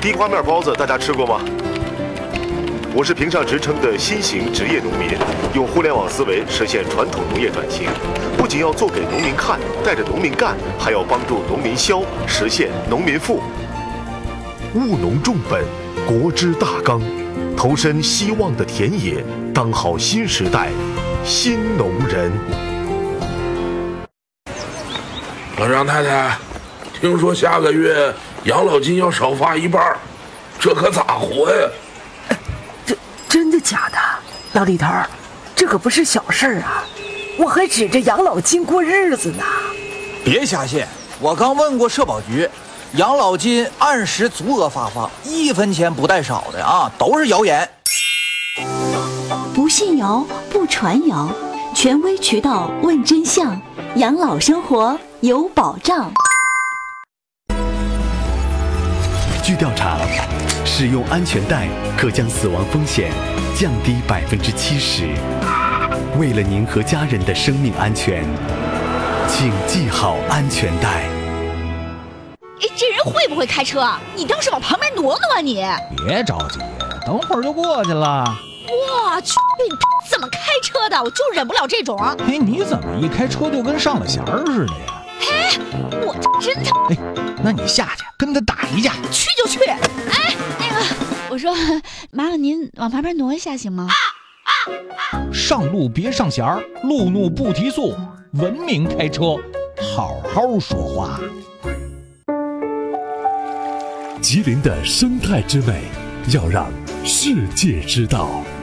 地瓜面包子大家吃过吗？我是评上职称的新型职业农民，用互联网思维实现传统农业转型，不仅要做给农民看，带着农民干，还要帮助农民消，实现农民富。务农重本，国之大纲，投身希望的田野，当好新时代新农人。 老张太太，听说下个月养老金要少发一半，这可咋活呀？ 真的假的？老李头，这可不是小事儿啊！我还指着养老金过日子呢。 别瞎信，我刚问过社保局，养老金按时足额发放，1分钱不带少的啊，都是谣言。 不信谣，不传谣，权威渠道问真相，养老生活有保障。 据调查，使用安全带可将死亡风险降低70%。为了您和家人的生命安全，请系好安全带。 哎，这人会不会开车啊？你倒是往旁边挪挪啊你！ 别着急，等会儿就过去了。 我去，你怎么开车的？我就忍不了这种。 哎，你怎么一开车就跟上了弦儿似的呀？ 哎，我真的。 哎，那你下去跟他打一架。 去就去。哎，那个，我说，麻烦您往旁边挪一下行吗？ 上路别上弦儿，路怒不提速，文明开车，好好说话。 吉林的生态之美，要让世界知道。